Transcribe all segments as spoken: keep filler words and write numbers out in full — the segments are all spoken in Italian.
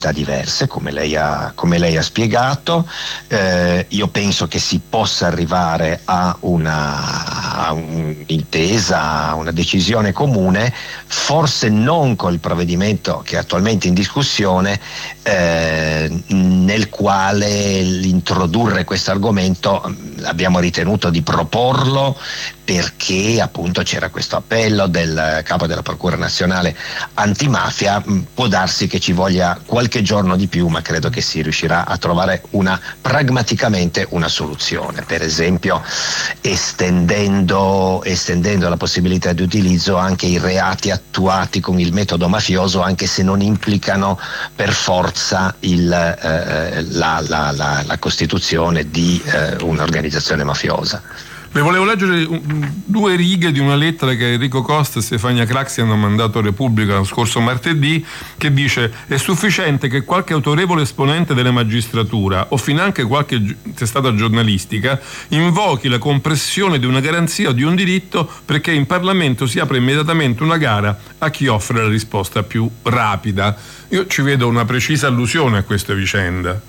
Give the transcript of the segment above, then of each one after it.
diverse, come lei ha, come lei ha spiegato. Eh, io penso che si possa arrivare a una a un'intesa, a una decisione comune, forse non col provvedimento che è attualmente in discussione, eh, nel quale introdurre questo argomento abbiamo ritenuto di proporlo perché appunto c'era questo appello del capo della Procura Nazionale Antimafia. Può darsi che ci voglia qualche giorno di più, ma credo che si riuscirà a trovare una pragmaticamente una soluzione, per esempio estendendo, estendendo la possibilità di utilizzo anche i reati attuati con il metodo mafioso, anche se non implicano per forza il, eh, la, la, la, la costituzione di eh, un'organizzazione mafiosa. Le volevo leggere due righe di una lettera che Enrico Costa e Stefania Craxi hanno mandato a Repubblica lo scorso martedì, che dice: è sufficiente che qualche autorevole esponente della magistratura o finanche qualche testata giornalistica invochi la compressione di una garanzia o di un diritto perché in Parlamento si apre immediatamente una gara a chi offre la risposta più rapida. Io ci vedo una precisa allusione a questa vicenda.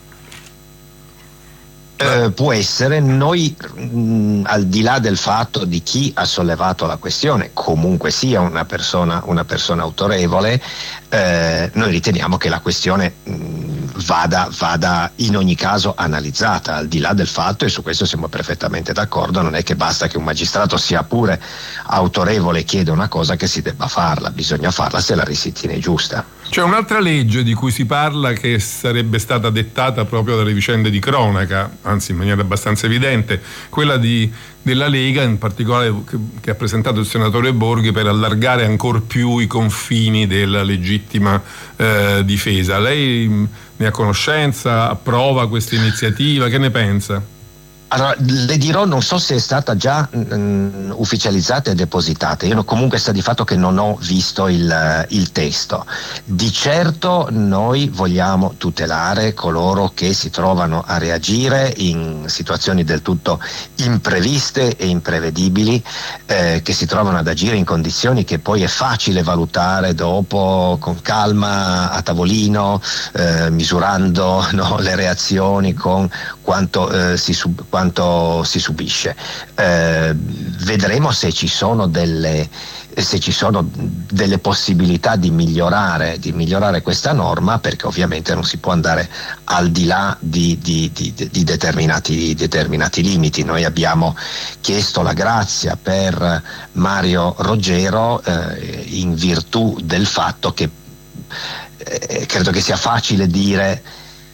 Eh, può essere. Noi mh, al di là del fatto di chi ha sollevato la questione, comunque sia una persona, una persona autorevole, eh, noi riteniamo che la questione mh, vada, vada in ogni caso analizzata, al di là del fatto, e su questo siamo perfettamente d'accordo, non è che basta che un magistrato sia pure autorevole e chieda una cosa che si debba farla, bisogna farla se la si ritiene giusta. C'è un'altra legge di cui si parla che sarebbe stata dettata proprio dalle vicende di cronaca, anzi in maniera abbastanza evidente, quella di, della Lega, in particolare che, che ha presentato il senatore Borghi, per allargare ancor più i confini della legittima eh, difesa. Lei ne ha conoscenza? Approva questa iniziativa? Che ne pensa? Allora, le dirò, non so se è stata già mh, ufficializzata e depositata. Io comunque sta di fatto che non ho visto il, il testo. Di certo noi vogliamo tutelare coloro che si trovano a reagire in situazioni del tutto impreviste e imprevedibili, eh, che si trovano ad agire in condizioni che poi è facile valutare dopo con calma a tavolino, eh, misurando no, le reazioni con quanto eh, si sub, quanto si subisce. Eh, vedremo se ci sono delle se ci sono delle possibilità di migliorare di migliorare questa norma, perché ovviamente non si può andare al di là di, di, di, di determinati determinati limiti. Noi abbiamo chiesto la grazia per Mario Roggero eh, in virtù del fatto che eh, credo che sia facile dire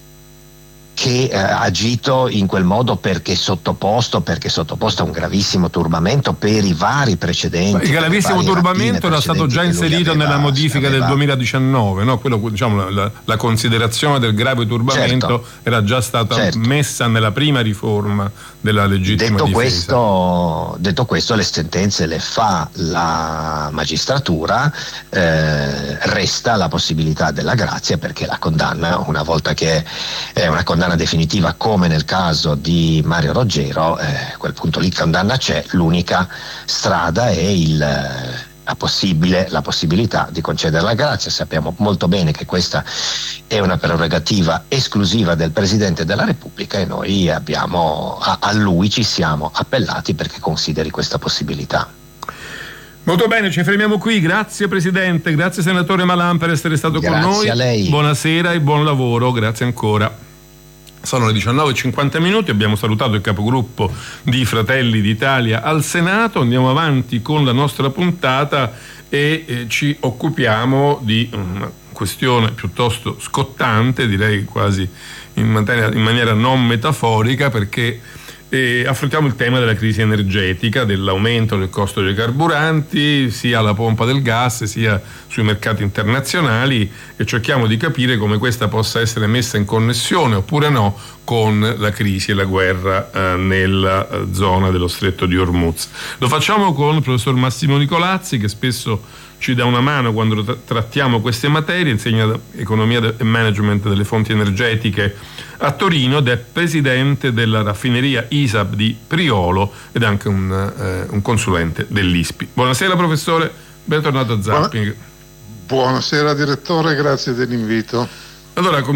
che ha eh, agito in quel modo perché sottoposto perché sottoposto a un gravissimo turbamento per i vari precedenti. Il gravissimo turbamento era stato già inserito aveva, nella modifica aveva... del duemiladiciannove, no? Quello, diciamo, la, la considerazione del grave turbamento, certo, era già stata certo. messa nella prima riforma della legittima detto difesa. Questo, detto questo, le sentenze le fa la magistratura, eh, resta la possibilità della grazia, perché la condanna, una volta che è una condanna definitiva come nel caso di Mario Roggero, eh, a quel punto lì condanna c'è, l'unica strada è il, la, possibile, la possibilità di concedere la grazia. Sappiamo molto bene che questa è una prerogativa esclusiva del Presidente della Repubblica e noi abbiamo, a, a lui ci siamo appellati perché consideri questa possibilità. Molto bene, ci fermiamo qui. Grazie Presidente, grazie Senatore Malan per essere stato grazie con noi. A lei. Buonasera e buon lavoro, grazie ancora. Sono le diciannove e cinquanta minuti, abbiamo salutato il capogruppo di Fratelli d'Italia al Senato, andiamo avanti con la nostra puntata e eh, ci occupiamo di una questione piuttosto scottante, direi quasi in, materia, in maniera non metaforica, perché E affrontiamo il tema della crisi energetica, dell'aumento del costo dei carburanti sia alla pompa del gas sia sui mercati internazionali, e cerchiamo di capire come questa possa essere messa in connessione oppure no con la crisi e la guerra eh, nella zona dello stretto di Hormuz. Lo facciamo con il professor Massimo Nicolazzi, che spesso ci dà una mano quando tra- trattiamo queste materie, insegna economia e management delle fonti energetiche a Torino ed è presidente della raffineria I S A B di Priolo ed anche un, eh, un consulente dell'I S P I. Buonasera professore, bentornato a Zapping. Buonasera direttore, grazie dell'invito. Allora,